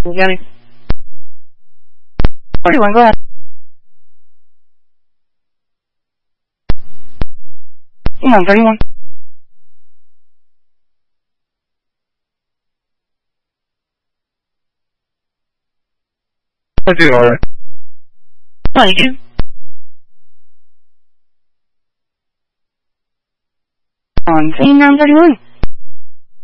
Yanni. 41, go ahead. Come on, 31. I did alright. 22. On scene, 31.